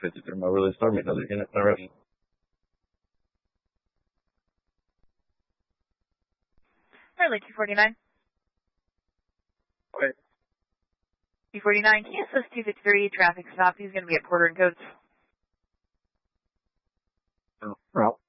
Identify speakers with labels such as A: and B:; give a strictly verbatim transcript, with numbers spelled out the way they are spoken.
A: if it's firma really stormy, doesn't it? Already.
B: Charlie, two forty-nine.
A: Okay.
B: two forty-nine, Kansas two fifty-three, traffic stop. He's going to be at Porter and Coates.
A: Route.